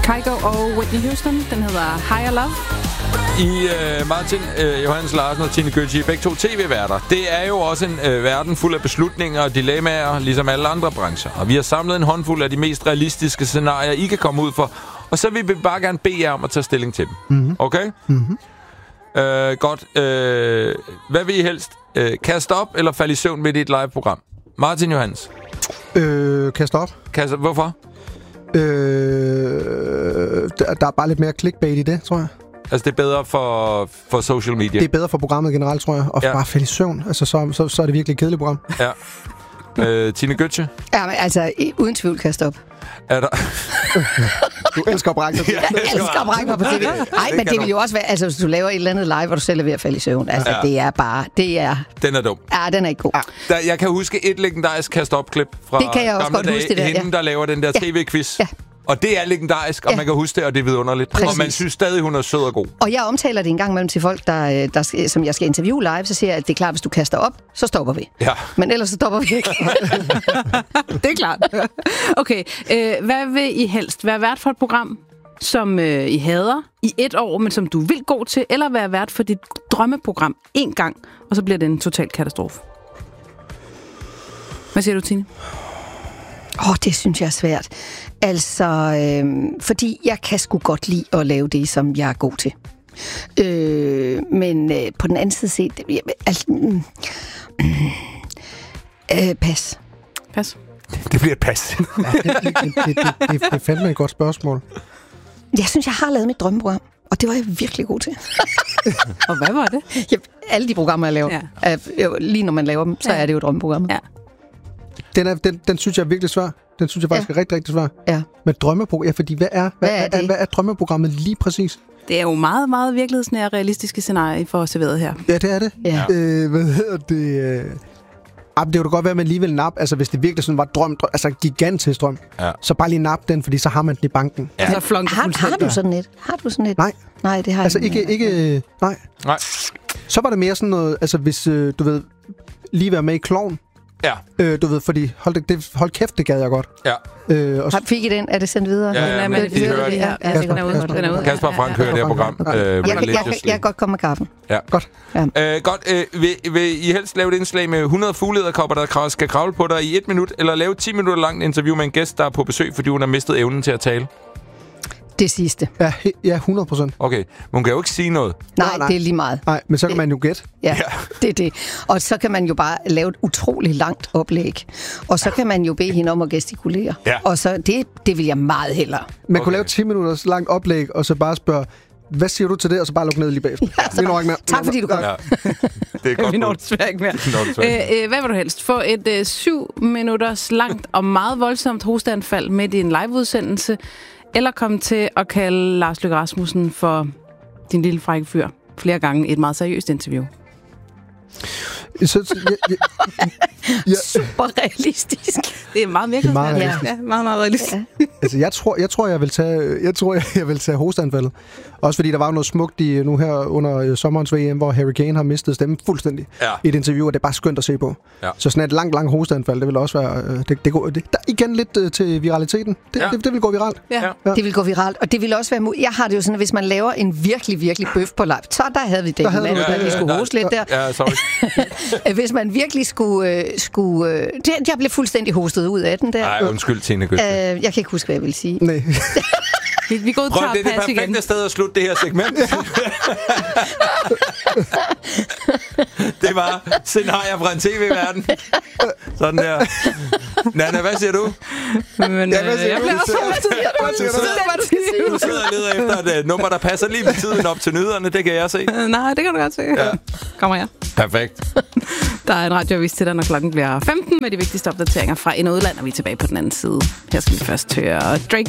Kygo og Whitney Houston. Den hedder Higher Love. Martin Johannes Larsen og Tine Gøtje, begge to tv-værter. Det er jo også en verden fuld af beslutninger og dilemmaer, ligesom alle andre brancher. Og vi har samlet en håndfuld af de mest realistiske scenarier, I kan komme ud for. Og så vil vi bare gerne bede jer om at tage stilling til dem. Mm-hmm. Okay? Mm-hmm. Godt. Hvad vil I helst? Kaste op eller falde i søvn midt i et live-program? Martin Johannes. Kaste op. Hvorfor? Der er bare lidt mere clickbait i det, tror jeg. Altså, det er bedre for social media? Det er bedre for programmet generelt, tror jeg. Og bare falde i søvn. Altså, så er det virkelig et kedeligt program. Ja. Tine Gøtje? Ja, men altså, uden tvivl kaste op. Er der... Du elsker at brække dig. Jeg elsker at brække mig på tv. Nej, men det vil jo også være... Altså, hvis du laver et eller andet live, hvor du selv er ved at falde i søvn. Altså, det er bare... Den er dum. Ja, den er ikke god. Jeg kan huske et legendarisk kast-op-klip fra det kan jeg også godt huske, det der. Hende, der laver den der tv-quiz. Ja. Og det er legendarisk, og man kan huske det, og det er vidunderligt. Præcis. Og man synes stadig, hun er sød og god. Og jeg omtaler det en gang imellem til folk, som jeg skal interviewe live, så siger jeg, at det er klart, hvis du kaster op, så stopper vi. Ja. Men ellers så stopper vi ikke. Det er klart. Okay, hvad vil I helst? Være vært for et program, som I hader i 1 år, men som du vil gå til, eller være vært for dit drømmeprogram 1 gang, og så bliver det en total katastrofe? Hvad siger du, Tine? Det synes jeg er svært. Altså, fordi jeg kan sgu godt lide at lave det, som jeg er god til. Men på den anden side set... Pas. Pas. Det bliver et pas. Det er fandme et godt spørgsmål. Jeg synes, jeg har lavet mit drømmeprogram, og det var jeg virkelig god til. Og hvad var det? Ja, alle de programmer, jeg laver. Ja. Lige når man laver dem, så er det jo drømmeprogrammet. Ja. Den synes jeg er virkelig svær. Den synes jeg faktisk er rigtig, rigtig svær. Ja. Men drømmeprogram... Ja, fordi hvad er drømmeprogrammet lige præcis? Det er jo meget, meget virkelighedsnære realistiske scenarier, I får serveret her. Ja, det er det. Ja. Hvad hedder det? Det kunne da godt være, at man alligevel nap. Altså, hvis det virkelig sådan var drøm, altså gigantisk drøm, så bare lige nap den, fordi så har man den i banken. Ja. Har du sådan et? Nej, det har altså, ikke. Nej. Så var det mere sådan noget, altså hvis, du ved, lige være med i Klovn. Ja. Du ved, fordi hold kæft, det gad jeg godt. Ja. Fik I den? Er det sendt videre? Ja, men de hører det. Ja, den er ude. Kasper og Frank hører det her program. Jeg kan godt komme med kaffen. Ja. Godt. Ja. Godt. Vil I helst lave et indslag med 100 fuglederkopper, der skal kravle på dig i 1 minut, eller lave 10 minutter langt interview med en gæst, der er på besøg, fordi hun har mistet evnen til at tale? Det sidste. Ja, 100%. Okay, men hun kan jo ikke sige noget. Nej, det er lige meget. Nej, men så kan man jo gætte. Ja, det er det. Og så kan man jo bare lave et utroligt langt oplæg. Og så kan man jo bede hende om at gestikulere. Ja. Og så det vil jeg meget hellere. Man kunne lave 10 minutters langt oplæg, og så bare spørge, hvad siger du til det? Og så bare lukke ned lige bagefter. Ja, vi når ikke mere. Tak fordi du kom. Ja. Det er godt. Vi når desværre ikke mere. Hvad vil du helst? Få et 7 minutters langt og meget voldsomt hosteanfald midt i en liveudsendelse, eller komme til at kalde Lars Løkke Rasmussen for din lille frække fyr flere gange i et meget seriøst interview? Super realistisk. Det er meget virkelig. Ja, meget realistisk. Ja. Altså, jeg tror, jeg vil tage hosteanfaldet. Også fordi der var noget smukt i nu her under sommerens VM, hvor Harry Kane har mistet stemmen fuldstændig i et interview, og det er bare skønt at se på. Ja. Så sådan et langt hosteanfald, det vil også være... der igen lidt til viraliteten. Det vil gå viralt. Ja. Det vil gå viralt, og det vil også være... Jeg har det jo sådan, at hvis man laver en virkelig bøf på live, så der havde vi det. Vi skulle hoste lidt der. Ja, sorry. Hvis man virkelig skulle... Jeg blev fuldstændig hostet ud af den der. Nej, undskyld, Tine Gøtje. Jeg kan ikke huske, hvad jeg vil sige. Nej. Vi går ud og tager pas igen. Det er det perfekte sted at slutte det her segment. Det var scenarier fra en tv-verden. Sådan der. Nana, hvad siger du? Men, jeg bliver også Du sidder og leder efter et nummer, der passer lige med tiden op til nyhederne. Det kan jeg se. Nej, det kan du godt se. Ja. Kommer her. Perfekt. Der er en radioavis til dig, når klokken bliver 15 med de vigtigste opdateringer fra ind- og udland, og vi er tilbage på den anden side. Her skal vi først høre Drake